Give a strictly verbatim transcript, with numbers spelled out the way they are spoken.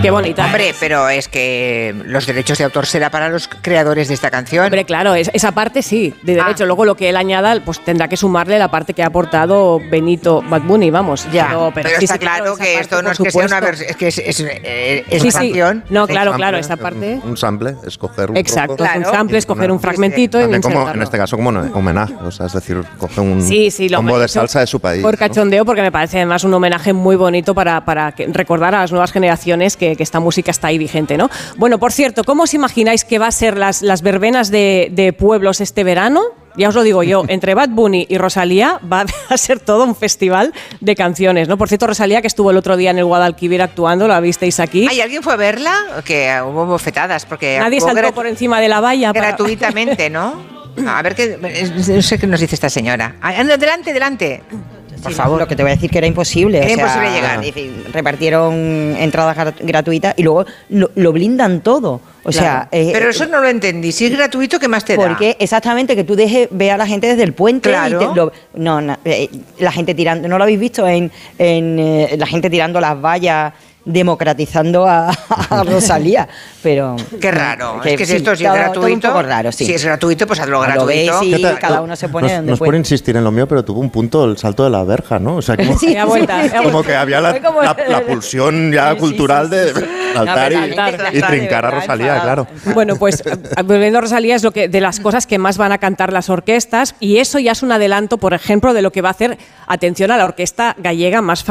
Qué bonita. Hombre, pero es que los derechos de autor será para los creadores de esta canción. Hombre, claro, es, esa parte sí, de derecho. Ah. Luego lo que él añada, pues tendrá que sumarle la parte que ha aportado Benito Bad Bunny, vamos. Ya, pero, pero, pero sí, está sí, claro esa que parte, esto no por es que sea una supuesto. versión, es que es, es, eh, es Sí, una sí. canción. No, claro, Un claro, sample, esta parte. Un, un sample, escoger un Exacto, trozo. es un Claro. sample, escoger un Sí, fragmentito y También como, insertarlo. en este caso como un homenaje, o sea, es decir, coge un Sí, sí, lo combo han de hecho salsa de su país. por ¿no? cachondeo, porque me parece además un homenaje muy bonito para, para que- recordar a las nuevas generaciones que, que esta música está ahí vigente, ¿no? Bueno, por cierto, ¿cómo os imagináis que va a ser las, las verbenas de, de pueblos este verano? Ya os lo digo yo, entre Bad Bunny y Rosalía va a ser todo un festival de canciones, ¿no? Por cierto, Rosalía, que estuvo el otro día en el Guadalquivir actuando, ¿la visteis aquí? ¿Hay alguien fue a verla? Que hubo bofetadas, porque Nadie actuó saltó gratu- por encima de la valla. para- gratuitamente, ¿no? A ver qué, no sé qué nos dice esta señora. Ah, anda, Adelante, adelante. Por Sí, favor. Lo que te voy a decir que era imposible. Era o sea, imposible llegar. es decir, repartieron entradas grat- gratuitas y luego lo, lo blindan todo. O sea, Claro. eh, Pero eso no lo entendí. Si es gratuito, ¿qué más te da? porque exactamente que tú dejes ver a la gente desde el puente. Claro. Y te- lo- no, na- eh, la gente tirando. ¿No lo habéis visto en, en eh, la gente tirando las vallas? Democratizando a, a Rosalía, pero Qué raro. que es que si sí, esto si es todo- gratuito. todo un poco raro, sí. Si es gratuito, pues hazlo Lo gratuito. ves y ¿Qué tal? cada uno se pone no, donde no es por puede. insistir en lo mío, pero tuvo un punto el salto de la verja, ¿no? O sea, como, Sí, Ya vuelta, ya como vuelta. que había la, Fue como- la- la pulsión ya Sí, sí, cultural sí, de sí, sí. saltar No, y, pero la gente y está de trincar a verdad Rosalía, enfadada. claro. Bueno, pues a- volviendo a Rosalía, es lo que, de las cosas que más van a cantar las orquestas, y eso ya es un adelanto, por ejemplo, de lo que va a hacer, atención, a la orquesta gallega más famosa